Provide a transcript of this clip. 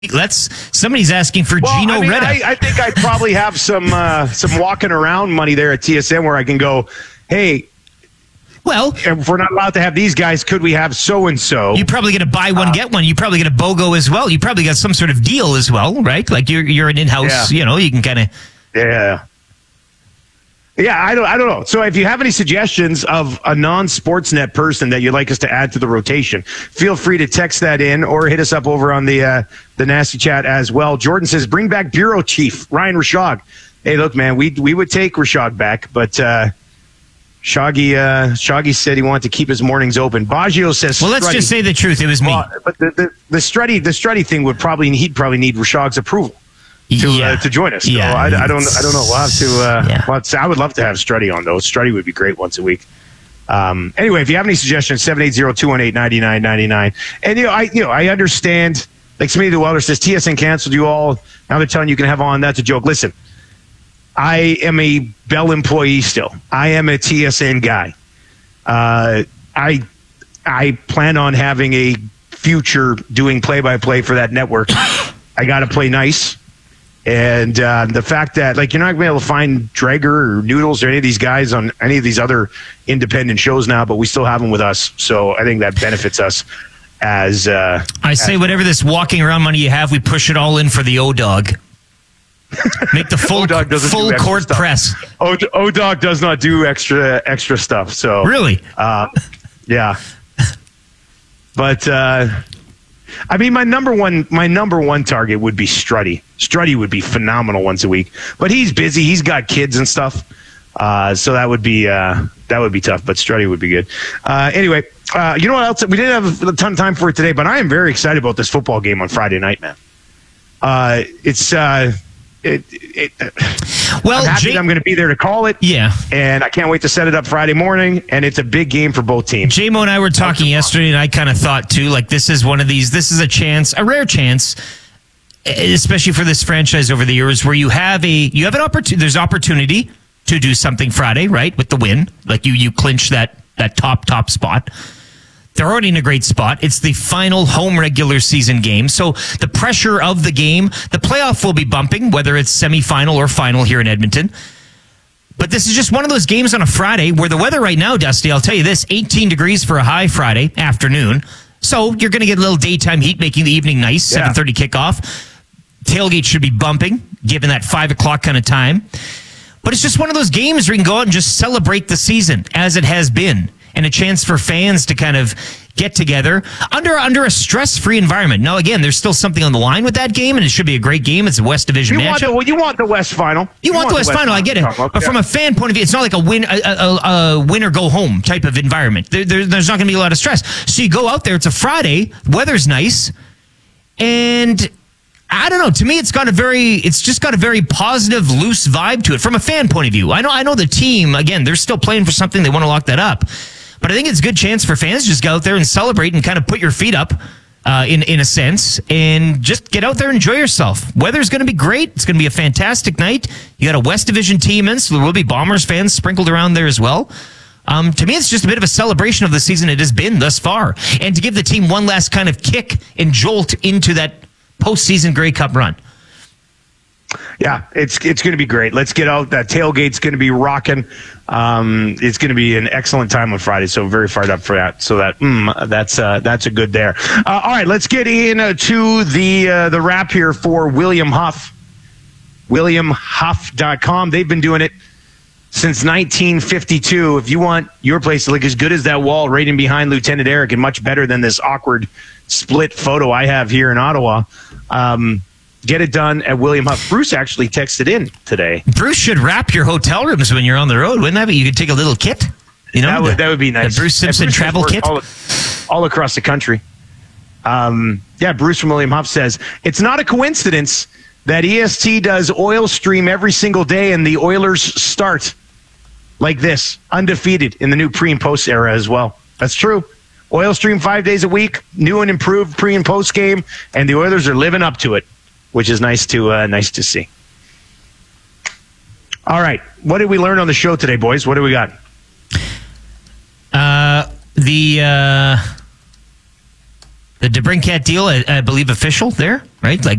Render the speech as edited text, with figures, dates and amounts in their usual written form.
Somebody's asking for Gino Reda. I think I probably have some walking around money there at TSN where I can go, hey, well, if we're not allowed to have these guys, could we have so-and-so? You probably get a buy one, get one. You probably get a BOGO as well. You probably got some sort of deal as well, right? Like you're an in-house, you can kind of... Yeah. Yeah, I don't know. So if you have any suggestions of a non-Sportsnet person that you'd like us to add to the rotation, feel free to text that in or hit us up over on the Nasty Chat as well. Jordan says, bring back Bureau Chief Ryan Rishaug. Hey, look, man, we would take Rishaug back, but... Shoggy said he wanted to keep his mornings open. Baggio says, well, let's just say the truth. It was me. But the Struddy thing he'd probably need Rishaug's approval to join us. So yeah, I don't know. We'll have to. I would love to have Struddy on though. Struddy would be great once a week. Anyway, if you have any suggestions, 780-218-9999. And I understand. Like Smitty the Welder says, TSN canceled you all. Now they're telling you can have on. That's a joke. Listen. I am a Bell employee still. I am a TSN guy. I plan on having a future doing play-by-play for that network. I got to play nice. And the fact that, you're not going to be able to find Drager or Noodles or any of these guys on any of these other independent shows now, but we still have them with us. So I think that benefits us as... whatever this walking around money you have, we push it all in for the O-Dog. Make the full court stuff. Press. O-Dog does not do extra stuff. So really, yeah. But my number one target would be Struddy. Struddy would be phenomenal once a week, but he's busy. He's got kids and stuff, so that would be tough. But Struddy would be good. Anyway, you know what else? We didn't have a ton of time for it today, but I am very excited about this football game on Friday night, man. I'm happy I'm going to be there to call it. Yeah. And I can't wait to set it up Friday morning. And it's a big game for both teams. J-Mo and I were talking yesterday, and I kind of thought, too, this is one of these, this is a rare chance, especially for this franchise over the years, where you have an opportunity, there's opportunity to do something Friday, right, with the win. You clinch that top spot. They're already in a great spot. It's the final home regular season game. So the pressure of the game, the playoff will be bumping, whether it's semifinal or final here in Edmonton. But this is just one of those games on a Friday where the weather right now, Dusty, I'll tell you this, 18 degrees for a high Friday afternoon. So you're going to get a little daytime heat, making the evening nice, 7:30 kickoff. Tailgate should be bumping, given that 5 o'clock kind of time. But it's just one of those games where you can go out and just celebrate the season as it has been. And a chance for fans to kind of get together under a stress-free environment. Now, again, there's still something on the line with that game, and it should be a great game. It's a West Division matchup. You want the West Final. You want the West Final, I get it. But from a fan point of view, it's not like a win or go home type of environment. There's not going to be a lot of stress. So you go out there, it's a Friday, weather's nice, and... I don't know. To me, it's just got a very positive, loose vibe to it from a fan point of view. I know the team, again, they're still playing for something. They want to lock that up. But I think it's a good chance for fans to just go out there and celebrate and kind of put your feet up in a sense and just get out there and enjoy yourself. Weather's going to be great. It's going to be a fantastic night. You got a West Division team in, so there will be Bombers fans sprinkled around there as well. To me, it's just a bit of a celebration of the season it has been thus far. And to give the team one last kind of kick and jolt into that postseason Grey Cup run. Yeah, it's going to be great. Let's get out. That tailgate's going to be rocking. It's going to be an excellent time on Friday, so very fired up for that. So that's a good there. All right, let's get into the wrap here for William Huff. WilliamHuff.com. They've been doing it since 1952. If you want your place to look as good as that wall right in behind Lieutenant Eric and much better than this awkward split photo I have here in Ottawa, get it done at William Huff. Bruce actually texted in today. Bruce should wrap your hotel rooms when you're on the road. Wouldn't that be? You could take a little kit. That would be nice. The Bruce Simpson travel kit. All across the country. Bruce from William Huff says, it's not a coincidence that EST does Oil Stream every single day and the Oilers start like this, undefeated in the new pre and post era as well. That's true. Oil Stream 5 days a week, new and improved pre and post game, and the Oilers are living up to it, which is nice to see. All right, what did we learn on the show today, boys? What do we got? The DeBrincat deal, I believe, official there. right? Like